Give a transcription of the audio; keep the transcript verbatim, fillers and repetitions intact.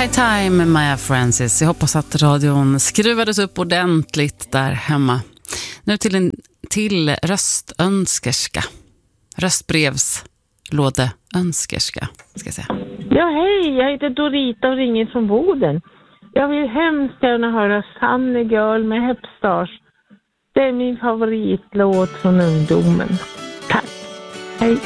High Time med Maya Francis. Jag hoppas att radion skruvades upp ordentligt där hemma. Nu till en till röstönskerska. Röstbrevslådeönskerska, ska jag säga. Ja, hej. Jag heter Dorita och ringer från Boden. Jag vill hemskt gärna höra Sunny Girl med Hepstars. Det är min favoritlåt från ungdomen. Tack. Hej.